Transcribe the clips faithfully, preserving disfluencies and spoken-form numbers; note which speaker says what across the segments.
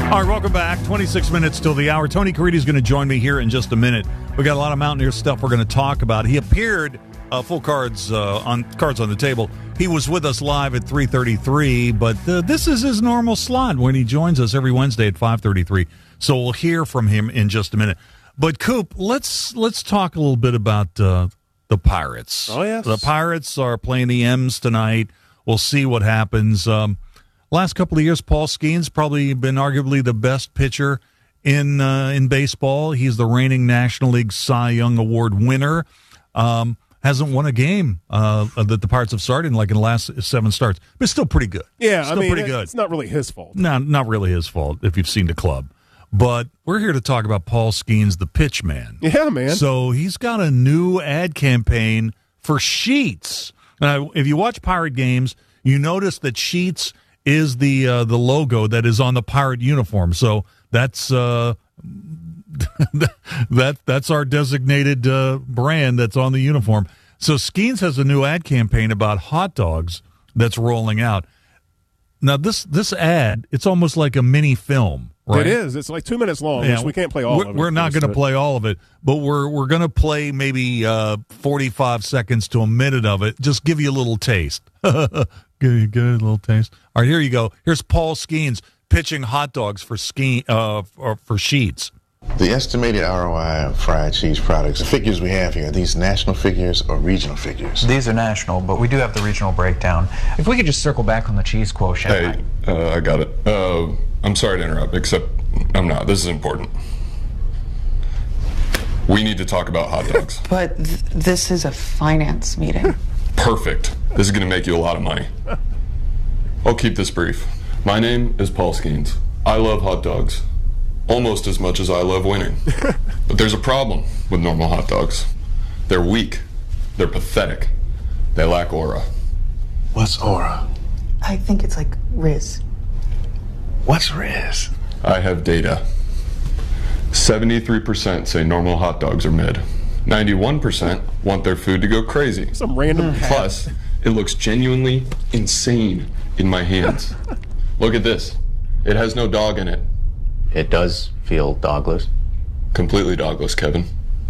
Speaker 1: All right, welcome back. twenty-six minutes till the hour. Tony Caridi is going to join me here in just a minute. We got a lot of Mountaineer stuff we're going to talk about. He appeared uh, full cards uh, on cards on the table. He was with us live at three thirty-three, but uh, this is his normal slot when he joins us every Wednesday at five thirty-three. So we'll hear from him in just a minute. But Coop, let's let's talk a little bit about uh, the Pirates.
Speaker 2: Oh yes,
Speaker 1: the Pirates are playing the M's tonight. We'll see what happens. Um, Last couple of years, Paul Skeens probably been arguably the best pitcher in uh, in baseball. He's the reigning National League Cy Young Award winner. Um, hasn't won a game uh, that the Pirates have started in like in the last seven starts, but still pretty good.
Speaker 2: Yeah,
Speaker 1: still
Speaker 2: I mean,
Speaker 1: pretty good.
Speaker 2: It's not really his fault.
Speaker 1: No, not really his fault if you've seen the club. But we're here to talk about Paul Skeens, the pitch man.
Speaker 2: Yeah, man.
Speaker 1: So he's got a new ad campaign for Sheets. Now, if you watch Pirate games, you notice that Sheets is the uh, the logo that is on the Pirate uniform. So that's uh, that that's our designated uh, brand that's on the uniform. So Skeens has a new ad campaign about hot dogs that's rolling out. Now this this ad, it's almost like a mini film, right?
Speaker 2: It is. It's like two minutes long,
Speaker 1: Yeah,
Speaker 2: which we can't play all
Speaker 1: we're,
Speaker 2: of it.
Speaker 1: We're not going to play all of it, but we're we're going to play maybe uh, forty-five seconds to a minute of it. Just give you a little taste. Good, good little taste. All right, here you go. Here's Paul Skeens pitching hot dogs for ski uh, for, for Sheets.
Speaker 3: The estimated R O I of fried cheese products, the figures we have here, are these national figures or regional figures?
Speaker 4: These are national, but we do have the regional breakdown. If we could just circle back on the cheese quotient.
Speaker 5: Hey, uh, I got it. Uh, I'm sorry to interrupt, except I'm not. This is important. We need to talk about hot dogs.
Speaker 6: But th- this is a finance meeting.
Speaker 5: Perfect. This is going to make you a lot of money. I'll keep this brief. My name is Paul Skeens. I love hot dogs almost as much as I love winning. But there's a problem with normal hot dogs. They're weak. They're pathetic. They lack aura.
Speaker 3: What's aura?
Speaker 6: I think it's like Riz.
Speaker 3: What's Riz?
Speaker 5: I have data. seventy-three percent say normal hot dogs are mid. ninety-one percent want their food to go crazy.
Speaker 2: Some random
Speaker 5: Plus, it looks genuinely insane in my hands. Look at this. It has no dog in it.
Speaker 7: It does feel dogless.
Speaker 5: Completely dogless, Kevin.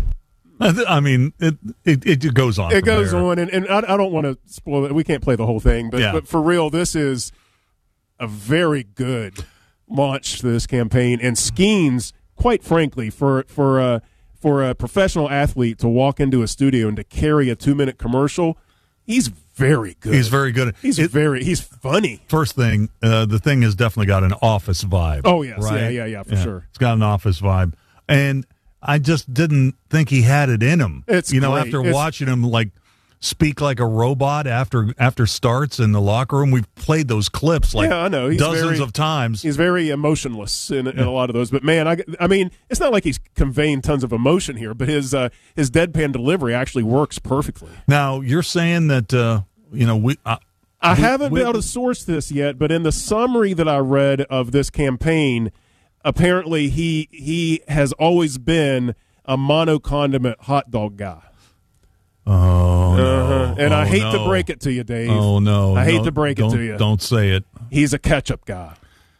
Speaker 1: I mean, it it, it goes on.
Speaker 2: It goes
Speaker 1: there.
Speaker 2: on, and, and I, I don't want to spoil it. We can't play the whole thing, but,
Speaker 1: Yeah.
Speaker 2: but for real, this is a very good launch to this campaign. And Skeens, quite frankly, for for uh, for a professional athlete to walk into a studio and to carry a two-minute commercial, he's very good.
Speaker 1: He's very good.
Speaker 2: He's
Speaker 1: It-
Speaker 2: very. He's funny.
Speaker 1: First thing, uh, the thing has definitely got an office vibe.
Speaker 2: Oh, yes.
Speaker 1: right?
Speaker 2: Yeah, yeah, yeah, for sure.
Speaker 1: It's got an office vibe, and I just didn't think he had it in him.
Speaker 2: It's
Speaker 1: you know
Speaker 2: great.
Speaker 1: after
Speaker 2: It's-
Speaker 1: watching him like speak like a robot after after starts in the locker room. We've played those clips like
Speaker 2: Yeah, I know. He's
Speaker 1: dozens
Speaker 2: very-
Speaker 1: of times.
Speaker 2: He's very emotionless in, in a lot of those. But man, I, I mean, it's not like he's conveying tons of emotion here, but his uh, his deadpan delivery actually works perfectly.
Speaker 1: Now you're saying that uh, you know we. Uh,
Speaker 2: I
Speaker 1: we-
Speaker 2: haven't
Speaker 1: we-
Speaker 2: been able to source this yet, but in the summary that I read of this campaign, apparently he he has always been a mono condiment hot dog guy.
Speaker 1: Oh, no.
Speaker 2: Uh-huh. And
Speaker 1: Oh,
Speaker 2: I hate
Speaker 1: no.
Speaker 2: to break it to you, Dave.
Speaker 1: Oh no!
Speaker 2: I hate
Speaker 1: No,
Speaker 2: to break it
Speaker 1: don't-
Speaker 2: to you.
Speaker 1: Don't say it.
Speaker 2: He's a ketchup guy.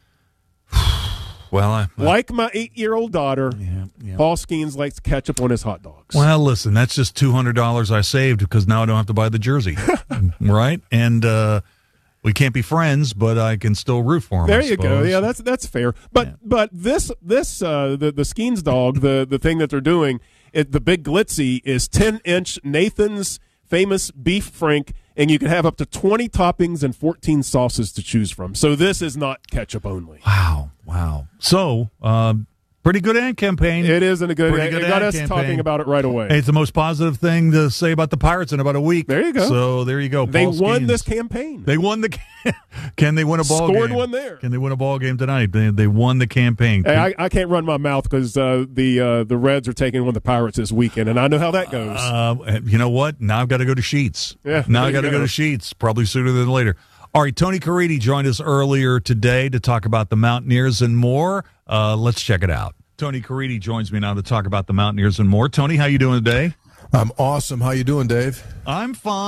Speaker 1: Well, I,
Speaker 2: Like my eight-year-old daughter,
Speaker 1: yeah, yeah.
Speaker 2: Paul Skeens likes ketchup on his hot dogs.
Speaker 1: Well, listen, that's just two hundred dollars I saved because now I don't have to buy the jersey, right? And uh, we can't be friends, but I can still root for him.
Speaker 2: There
Speaker 1: I
Speaker 2: you go.
Speaker 1: suppose.
Speaker 2: Yeah, that's that's fair. But
Speaker 1: Yeah.
Speaker 2: but this this uh, the the Skeens dog, the the thing that they're doing, it, the big glitzy is ten inch Nathan's famous beef frank, and you can have up to twenty toppings and fourteen sauces to choose from. So this is not ketchup only.
Speaker 1: Wow, wow. So, um, pretty good ad campaign.
Speaker 2: It isn't a good.
Speaker 1: Pretty
Speaker 2: It,
Speaker 1: good
Speaker 2: it got
Speaker 1: ad
Speaker 2: us
Speaker 1: campaign.
Speaker 2: talking about it right away.
Speaker 1: Hey, it's the most positive thing to say about the Pirates in about a week.
Speaker 2: There you go.
Speaker 1: So there you go.
Speaker 2: they
Speaker 1: Paul
Speaker 2: won
Speaker 1: Skeens.
Speaker 2: this campaign.
Speaker 1: They won the. Can they win a ball game?
Speaker 2: Scored one there.
Speaker 1: Can they win a ball game tonight? They, they won the campaign.
Speaker 2: Hey, I, I can't run my mouth because uh, the uh, the Reds are taking on the Pirates this weekend, and I know how that goes.
Speaker 1: Uh, you know what? Now I've got to go to Sheets.
Speaker 2: Yeah,
Speaker 1: now
Speaker 2: there
Speaker 1: I got to
Speaker 2: you
Speaker 1: go
Speaker 2: go.
Speaker 1: to Sheets, probably sooner than later. All right, Tony Caridi joined us earlier today to talk about the Mountaineers and more. Uh, let's check it out. Tony Caridi joins me now to talk about the Mountaineers and more. Tony, how you doing today?
Speaker 8: I'm awesome. How you doing, Dave?
Speaker 1: I'm fine.